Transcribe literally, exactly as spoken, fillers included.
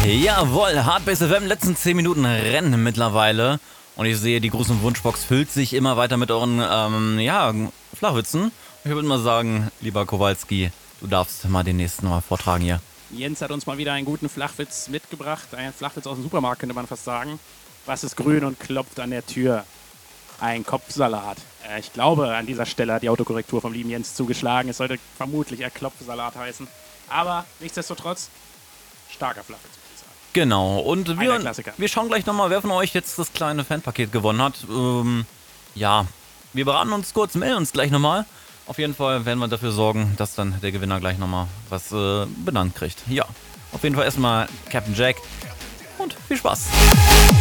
Jawohl, Hardbase F M, letzten zehn Minuten Rennen mittlerweile. Und ich sehe, die große Wunschbox füllt sich immer weiter mit euren, ähm, ja, Flachwitzen. Ich würde mal sagen, lieber Kowalski, du darfst mal den nächsten mal vortragen hier. Jens hat uns mal wieder einen guten Flachwitz mitgebracht. Ein Flachwitz aus dem Supermarkt, könnte man fast sagen. Was ist grün und klopft an der Tür? Ein Kopfsalat. Äh, ich glaube, an dieser Stelle hat die Autokorrektur vom lieben Jens zugeschlagen. Es sollte vermutlich eher Klopfsalat heißen. Aber nichtsdestotrotz, starker Flachwitz, würde ich sagen. Genau, und wir, Klassiker. wir schauen gleich nochmal, wer von euch jetzt das kleine Fanpaket gewonnen hat. Ähm, ja, wir beraten uns kurz, melden uns gleich nochmal. Auf jeden Fall werden wir dafür sorgen, dass dann der Gewinner gleich nochmal was äh, benannt kriegt. Ja, auf jeden Fall erstmal Captain Jack und viel Spaß.